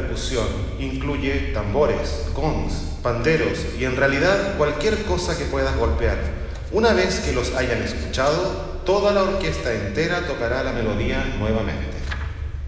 percusión incluye tambores, gongs, panderos y en realidad cualquier cosa que puedas golpear. Una vez que los hayan escuchado, toda la orquesta entera tocará la melodía nuevamente.